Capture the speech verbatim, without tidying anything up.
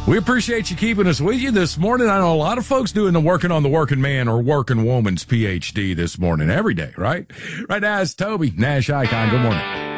We appreciate you keeping us with you this morning. I know a lot of folks doing the working on the working man or working woman's P H D this morning, every day, right? Right now it's Toby, Nash Icon. Good morning.